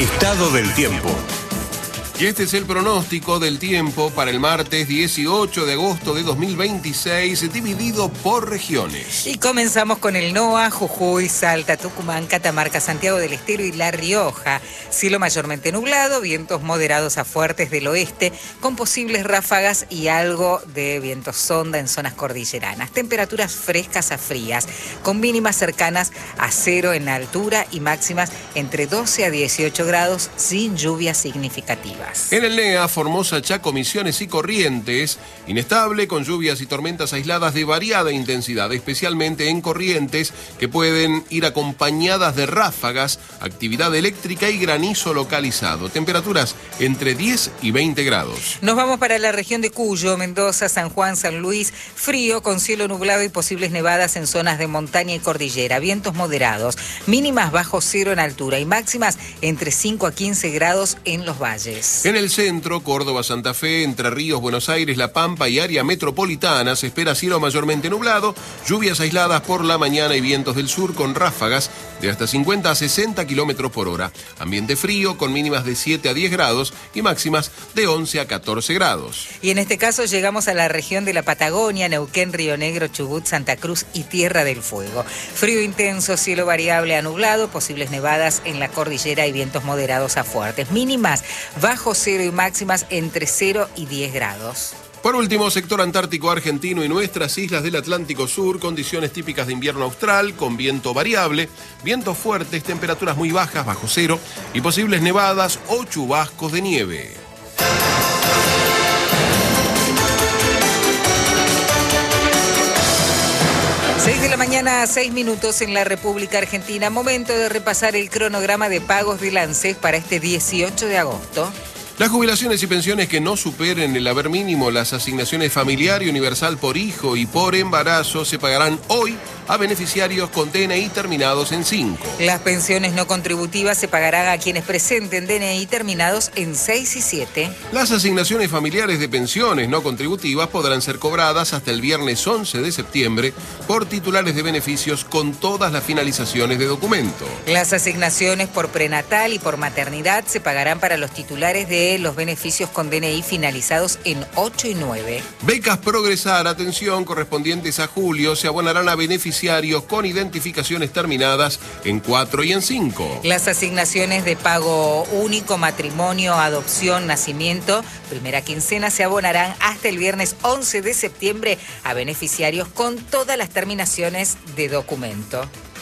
Estado del tiempo. Y este es el pronóstico del tiempo para el martes 18 de agosto de 2026, dividido por regiones. Y comenzamos con el NOA, Jujuy, Salta, Tucumán, Catamarca, Santiago del Estero y La Rioja. Cielo mayormente nublado, vientos moderados a fuertes del oeste, con posibles ráfagas y algo de viento sonda en zonas cordilleranas. Temperaturas frescas a frías, con mínimas cercanas a 0 en altura y máximas entre 12 a 18 grados, sin lluvias significativas. En el NEA, Formosa, Chaco, Misiones y Corrientes, inestable con lluvias y tormentas aisladas de variada intensidad, especialmente en Corrientes, que pueden ir acompañadas de ráfagas, actividad eléctrica y granizo localizado. Temperaturas entre 10 y 20 grados. Nos vamos para la región de Cuyo, Mendoza, San Juan, San Luis, frío con cielo nublado y posibles nevadas en zonas de montaña y cordillera, vientos moderados, mínimas bajo 0 en altura y máximas entre 5 a 15 grados en los valles. En el centro, Córdoba, Santa Fe, Entre Ríos, Buenos Aires, La Pampa y área metropolitana se espera cielo mayormente nublado, lluvias aisladas por la mañana y vientos del sur con ráfagas de hasta 50 a 60 kilómetros por hora. Ambiente frío con mínimas de 7 a 10 grados y máximas de 11 a 14 grados. Y en este caso llegamos a la región de la Patagonia, Neuquén, Río Negro, Chubut, Santa Cruz y Tierra del Fuego. Frío intenso, cielo variable a nublado, posibles nevadas en la cordillera y vientos moderados a fuertes. Mínimas bajo 0 y máximas entre 0 y 10 grados. Por último, sector antártico argentino y nuestras islas del Atlántico Sur, condiciones típicas de invierno austral, con viento variable, vientos fuertes, temperaturas muy bajas, bajo 0, y posibles nevadas o chubascos de nieve. Seis de la mañana, 6 minutos en la República Argentina. Momento de repasar el cronograma de pagos del ANSES para este 18 de agosto. Las jubilaciones y pensiones que no superen el haber mínimo, las asignaciones familiar y universal por hijo y por embarazo se pagarán hoy a beneficiarios con DNI terminados en 5. Las pensiones no contributivas se pagarán a quienes presenten DNI terminados en 6 y 7. Las asignaciones familiares de pensiones no contributivas podrán ser cobradas hasta el viernes 11 de septiembre por titulares de beneficios con todas las finalizaciones de documento. Las asignaciones por prenatal y por maternidad se pagarán para los titulares de los beneficios con DNI finalizados en 8 y 9. Becas Progresar, atención, correspondientes a julio, se abonarán a beneficiarios con identificaciones terminadas en 4 y en 5. Las asignaciones de pago único, matrimonio, adopción, nacimiento, primera quincena, se abonarán hasta el viernes 11 de septiembre a beneficiarios con todas las terminaciones de documento.